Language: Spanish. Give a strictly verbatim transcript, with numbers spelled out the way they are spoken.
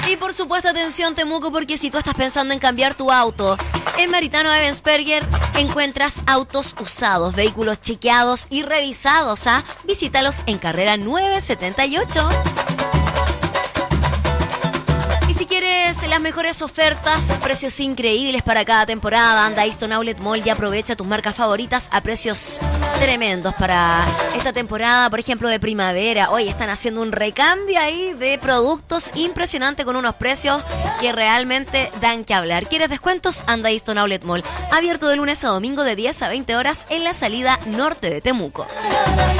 Y por supuesto, atención Temuco, porque si tú estás pensando en cambiar tu auto, en Maritano Ebensperger encuentras autos usados, vehículos chequeados y revisados. ¿Ah? Visítalos en carrera nueve setenta y ocho. Y si quieres las mejores ofertas, precios increíbles para cada temporada, anda a Easton Outlet Mall y aprovecha tus marcas favoritas a precios tremendos para esta temporada, por ejemplo, de primavera. Hoy están haciendo un recambio ahí de productos impresionante con unos precios que realmente dan que hablar. ¿Quieres descuentos? Anda a Easton Outlet Mall, abierto de lunes a domingo de diez a veinte horas en la salida norte de Temuco.